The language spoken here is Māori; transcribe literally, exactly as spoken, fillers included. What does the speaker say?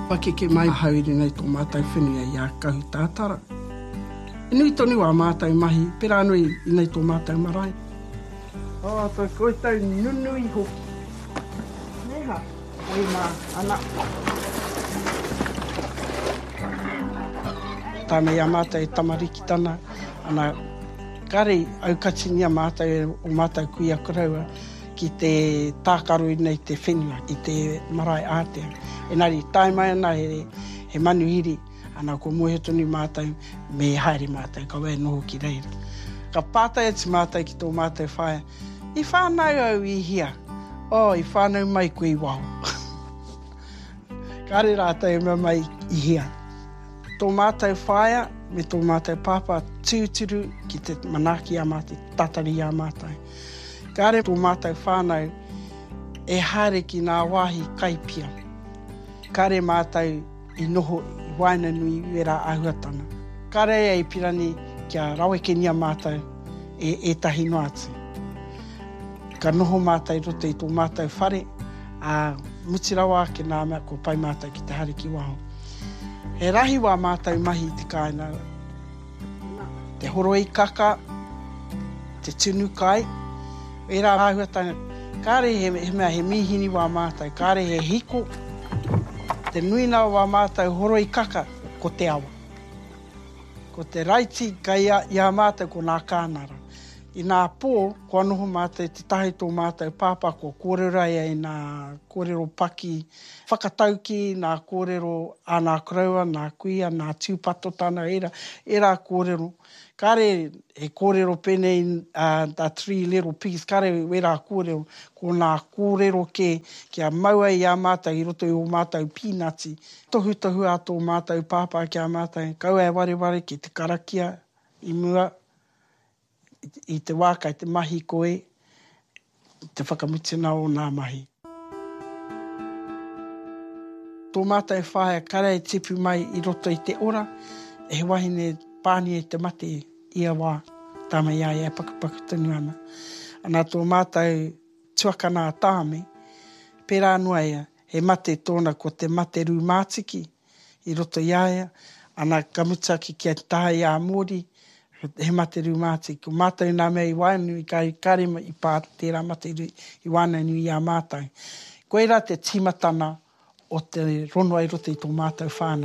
Pakeke mai haere nei tō mātai whenua i a kahu tātara. E nui toni wā mātai mahi, pera anui i nei tō mātai marae. O, oh, toi koe tau nunu i hoki. Neha, oi mā, ana. Tāne ia mātai tamariki tana, ana kare aukati nia mātai o mātai kuia koraua ki te tākaro i nei te whenua, i te marae ātea. Enari, tai mai ana he, he manuhiri, ana ko mohe tonu mātai, me haere mātai, ka wē noho ki reira. Ka pātai ati mātai ki tō mātai whaia, i whānau au i hia, o, oh, i whānau mai koe i wau. Kare rātai e mai i hia. Tō mātai whaia, me tō mātai pāpā tūturu ki te manaki a mātai, tatari a mātai. Kare tō mātai whānau, e haere ki ngā wāhi kaipia. Kare mātai i noho i waina nui wera ahuatana. Kare e pirani kia rawekenia mātai e, e tahi no atu. Ka noho mātai roto i tō mātai whare, a mutirawa ke nā mea ko pai mātai ki te hare ki waho. He rahi wā mātai mahi te kāina. Te horo i kaka, te tunu kai, e rā ahuatana. Kāre he, he mea he mihini wā mātai, kāre he hiko, te nuina wā mātai horo i kaka, ko te awa. Ko te raiti kai ia, ia mātai ko nā kānara. I nā pō, ko anoho mātai te tahi tō mātai pāpā ko kōrero ia i nā kōrero paki, whakatauki, nā kōrero a nā koraua, nā kuia, nā tūpato tāna, era, era kōrero. Kare he kōrero penei uh, the three little pigs, kare wera kōrero, ko nā kōrero ke, kia maua i a mātai, i roto i o mātai pīnati. Tohu tohu a tō mātai pāpā ki a mātai, kau e ware ware ki te karakia, i mua, i te wākai te mahi koe, te whakamutina o nā mahi. Tō mātai whaia kare e tipu mai i roto i te ora, e he wahine pāni e te mate ia wā, tāma ia e pakupaku tunu ana. Ana tō mātai tuakana tāme, pērā noa ia, he mate tōna ko te mate rū mātiki, i roto ia ia, ana kamutaki kia taha ia mōri, he mate rū mātiki. Ko mātai nā mea i wainu i kai kare i pā tērā mate rū i wainu i a mātai. Koe rā te timatana o te rono ai roto i tō mātai whānau.